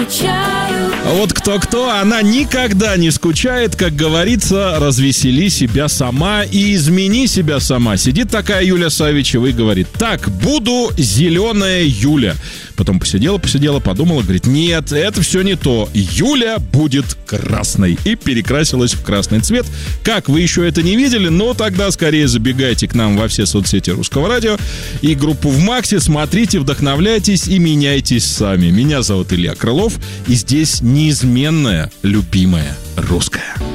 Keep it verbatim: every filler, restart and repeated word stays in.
скучаю. А вот кто-кто, она никогда не скучает, как говорится, развесели себя сама и измени себя сама. Сидит такая Юля Савичева и говорит: так, буду зеленая Юля. Потом посидела, посидела, подумала, говорит: нет, это все не то. Юля будет красной. И перекрасилась в красный цвет. Как, вы еще это не видели? Ну, тогда скорее забегайте к нам во все соцсети Русского радио и группу ВМАКСе. Смотрите, вдохновляйтесь и меняйтесь сами. Меня зовут Илья Крылов. И здесь неизменная, любимая русская.